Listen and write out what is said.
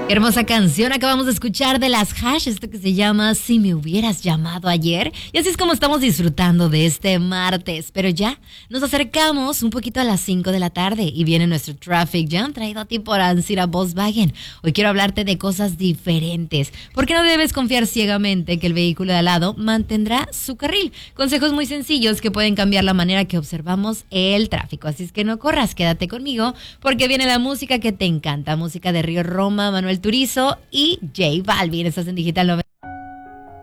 Qué hermosa canción acabamos de escuchar de las Hash, esto que se llama Si me hubieras llamado ayer. Y así es como estamos disfrutando de este martes. Pero ya nos acercamos un poquito a las 5 de la tarde y viene nuestro Traffic Jam traído a ti por Ancira Volkswagen. Hoy quiero hablarte de cosas diferentes. Porque no debes confiar ciegamente que el vehículo de al lado mantendrá su carril. Consejos muy sencillos que pueden cambiar la manera que observamos el tráfico. Así es que no corras, quédate conmigo porque viene la música que te encanta. Música de Río Roma, Manuel Turizo y J Balvin. Estás en Digital 90.